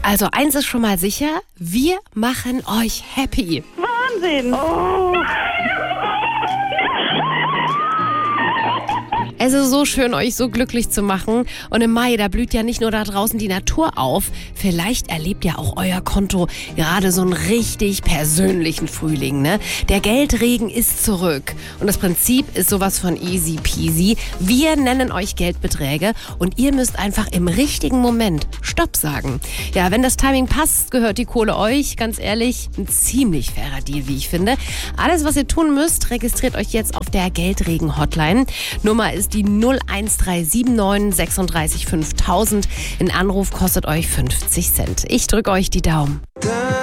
Also eins ist schon mal sicher, wir machen euch happy. Wahnsinn! Oh. Es ist so schön, euch so glücklich zu machen. Und im Mai, da blüht ja nicht nur da draußen die Natur auf. Vielleicht erlebt ja auch euer Konto gerade so einen richtig persönlichen Frühling, ne? Der Geldregen ist zurück. Und das Prinzip ist sowas von easy peasy. Wir nennen euch Geldbeträge und ihr müsst einfach im richtigen Moment Stopp sagen. Ja, wenn das Timing passt, gehört die Kohle euch. Ganz ehrlich, ein ziemlich fairer Deal, wie ich finde. Alles, was ihr tun müsst, registriert euch jetzt auf der Geldregen-Hotline. Nummer ist die 01379 36 5000. Ein Anruf kostet euch 50 Cent. Ich drücke euch die Daumen.